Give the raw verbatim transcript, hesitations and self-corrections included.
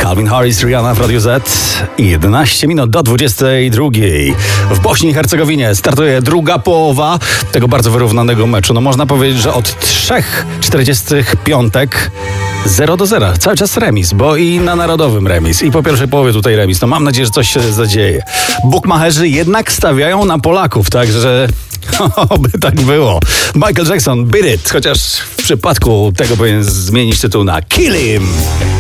Calvin Harris, Rihanna w Radiu Z. jedenaście minut do dwudziestej drugiej. W Bośni i Hercegowinie startuje druga połowa tego bardzo wyrównanego meczu. No można powiedzieć, że od trzech czterdziestych piątek zero do zera. Cały czas remis, bo i na Narodowym remis, i po pierwszej połowie tutaj remis. No mam nadzieję, że coś się zadzieje. Bukmacherzy jednak stawiają na Polaków, także oby tak było. Michael Jackson, Beat It, chociaż w przypadku tego powinien zmienić tytuł na Kill Him.